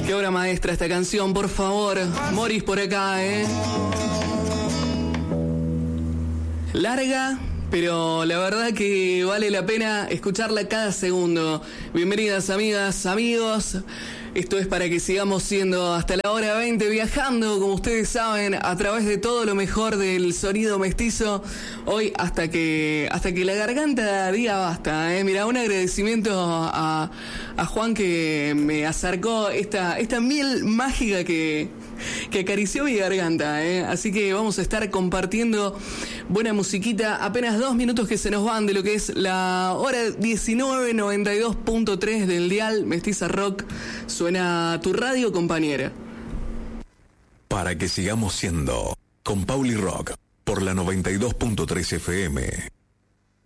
Qué obra maestra esta canción, por favor. Morís por acá, Larga, pero la verdad que vale la pena escucharla cada segundo. Bienvenidas, amigas, amigos. Esto es para que sigamos siendo hasta la hora 20 viajando, como ustedes saben, a través de todo lo mejor del sonido mestizo. Hoy hasta que la garganta diga basta, Mira, un agradecimiento a Juan que me acercó esta miel mágica que acarició mi garganta, Así que vamos a estar compartiendo buena musiquita. Apenas 2 minutos que se nos van de lo que es la hora 19:92.3 del dial Mestiza Rock. Suena tu radio, compañera. Para que sigamos siendo con Pauli Rock por la 92.3 FM.